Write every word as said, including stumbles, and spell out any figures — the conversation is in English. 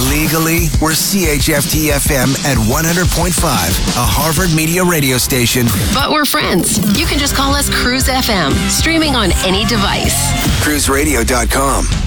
Legally, we're C H F T F M at one hundred point five, a Harvard Media radio station. But we're friends. You can just call us Cruise F M, streaming on any device. cruise radio dot com.